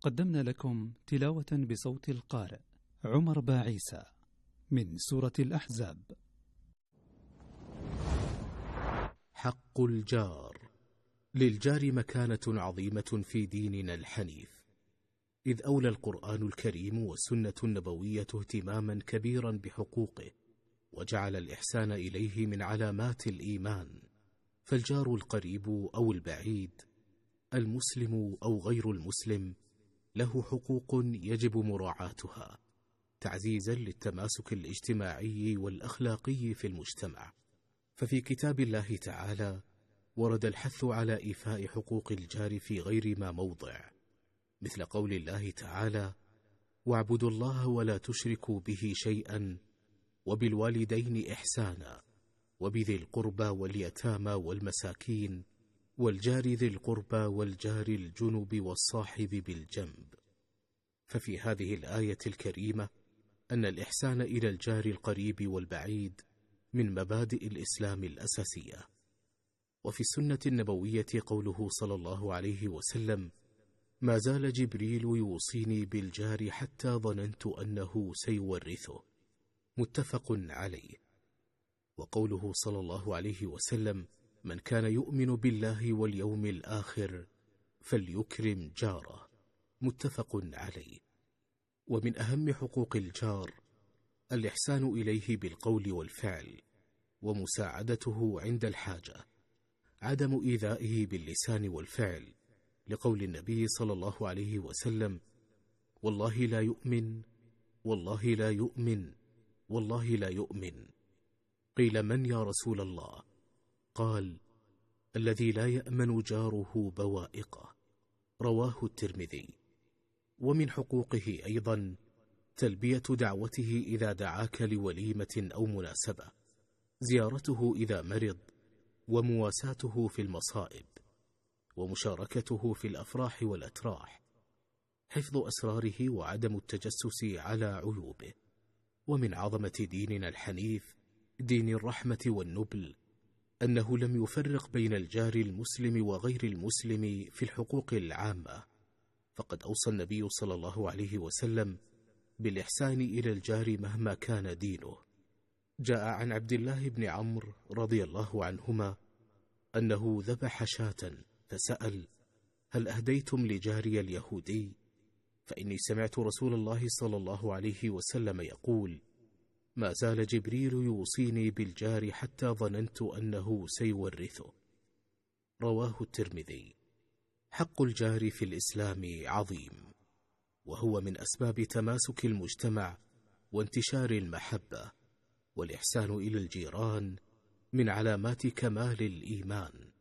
قدمنا لكم تلاوة بصوت القارئ عمر باعيسى من سورة الأحزاب. حق الجار. للجار مكانة عظيمة في ديننا الحنيف، إذ أولى القرآن الكريم والسنة النبوية اهتماما كبيرا بحقوقه، وجعل الإحسان إليه من علامات الإيمان. فالجار القريب أو البعيد، المسلم أو غير المسلم، له حقوق يجب مراعاتها تعزيزا للتماسك الاجتماعي والأخلاقي في المجتمع. ففي كتاب الله تعالى ورد الحث على إيفاء حقوق الجار في غير ما موضع، مثل قول الله تعالى: واعبدوا الله ولا تشركوا به شيئا وبالوالدين إحسانا وبذي القربى واليتامى والمساكين والجار ذي القربى والجار الجنب والصاحب بالجنب. ففي هذه الآية الكريمة أن الإحسان إلى الجار القريب والبعيد من مبادئ الإسلام الأساسية. وفي السنة النبوية قوله صلى الله عليه وسلم: ما زال جبريل يوصيني بالجار حتى ظننت أنه سيورثه، متفق عليه. وقوله صلى الله عليه وسلم: من كان يؤمن بالله واليوم الآخر فليكرم جاره، متفق عليه. ومن أهم حقوق الجار الإحسان إليه بالقول والفعل، ومساعدته عند الحاجة، عدم إيذائه باللسان والفعل، لقول النبي صلى الله عليه وسلم: والله لا يؤمن، والله لا يؤمن، والله لا يؤمن. قيل: من يا رسول الله؟ قال: الذي لا يأمن جاره بوائقه، رواه الترمذي. ومن حقوقه أيضا تلبية دعوته إذا دعاك لوليمة أو مناسبة، زيارته إذا مرض، ومواساته في المصائب، ومشاركته في الأفراح والأتراح، حفظ أسراره وعدم التجسس على عيوبه. ومن عظمة ديننا الحنيف دين الرحمة والنبل أنه لم يفرق بين الجار المسلم وغير المسلم في الحقوق العامة، فقد أوصى النبي صلى الله عليه وسلم بالإحسان إلى الجار مهما كان دينه. جاء عن عبد الله بن عمرو رضي الله عنهما أنه ذبح شاة فسأل: هل أهديتم لجاري اليهودي؟ فإني سمعت رسول الله صلى الله عليه وسلم يقول: ما زال جبريل يوصيني بالجار حتى ظننت أنه سيورثه، رواه الترمذي. حق الجار في الإسلام عظيم، وهو من أسباب تماسك المجتمع وانتشار المحبة، والإحسان إلى الجيران من علامات كمال الإيمان.